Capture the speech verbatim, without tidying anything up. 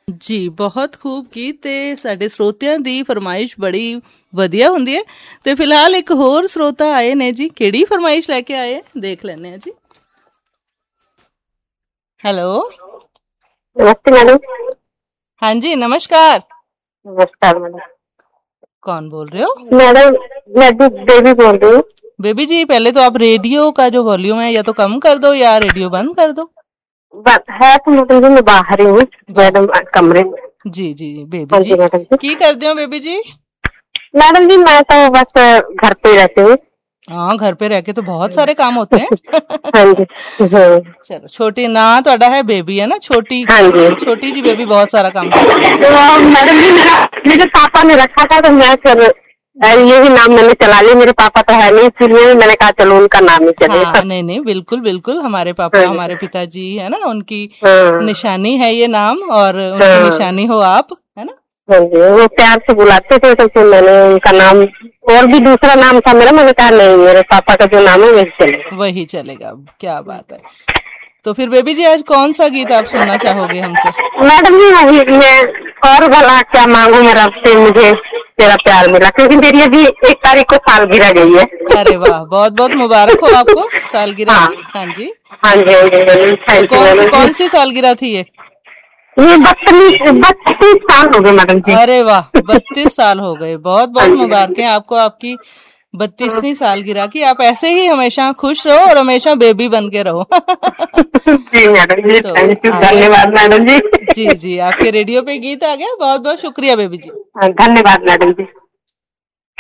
जी बहुत खूब गीत ਤੇ ਸਾਡੇ ਸਰੋਤਿਆਂ ਦੀ ਫਰਮਾਇਸ਼ ਬੜੀ ਵਧੀਆ ਹੁੰਦੀ ਹੈ। ਤੇ ਫਿਲਹਾਲ ਇੱਕ ਹੋਰ ਸਰੋਤਾ ਆਏ ਨੇ ਜੀ, ਕਿਹੜੀ ਫਰਮਾਇਸ਼ ਲੈ ਕੇ ਆਏ ਦੇਖ ਲੈਣੇ ਆ ਜੀ। हेलो नमस्ते मैडम। हाँ जी नमस्कार। नमस्कार मैडम। कौन बोल रहे हो? मैडम मैं भी बेबी बोल रही हूँ। बेबी जी पहले तो आप रेडियो का जो वॉल्यूम है या तो कम कर दो या रेडियो बंद कर दो। है तो मैडम जी मैं बाहर ही हूँ मैडम कमरे में। जी जी बेबी जी की करते हो बेबी जी? मैडम जी मैं तो बस घर पे ही रहती हूँ। हाँ घर पे रह के तो बहुत सारे काम होते हैं। हाँ जी हाँ। चलो छोटी ना ਤੁਹਾਡਾ है बेबी है ना छोटी? हाँ जी छोटी जी बेबी बहुत सारा काम करती है। तो मैडम जी मेरा मेरे पापा ने रखा था तो मैं फिर यही नाम मैंने चला लिया। मेरे पापा तो है नहीं इसलिए मैंने कहा चलो उनका नाम ही चले। हाँ, नहीं नहीं बिल्कुल बिल्कुल हमारे पापा हाँ, हमारे पिताजी है ना उनकी हाँ, निशानी है ये नाम और उनकी हाँ, निशानी हो आप है ना। हाँ जी वो प्यार से बुलाते थे तो फिर मैंने उनका नाम और भी दूसरा नाम था मेरा, मैंने कहा नहीं मेरे पापा का जो नाम है वही चलेगा। वही चलेगा। क्या बात है। तो फिर बेबी जी आज कौन सा गीत आप सुनना चाहोगे हमसे? मैडम जी वही मैं और भला क्या मांगू मैं रब से मुझे तेरा प्यार मिला, क्योंकि मेरी अभी एक तारीख को सालगिरह गई है। अरे वाह बहुत बहुत मुबारक हो आपको सालगिरह। हाँ, हाँ जी हाँ जी हाँ जी। कौन, कौन सी सालगिरह थी ये? ये बत्तीस बत्तीस साल हो गए मैडम जी। अरे वाह बत्तीस साल हो गए। बहुत बहुत मुबारक है आपको आपकी बत्तीसवीं सालगिरह की। आप ऐसे ही हमेशा खुश रहो और हमेशा बेबी बन के रहो। जी मैडम जी थैंक यू धन्यवाद मैडम जी। जी जी आपके रेडियो पे गीत आ गया। बहुत बहुत शुक्रिया बेबी जी। धन्यवाद मैडम जी।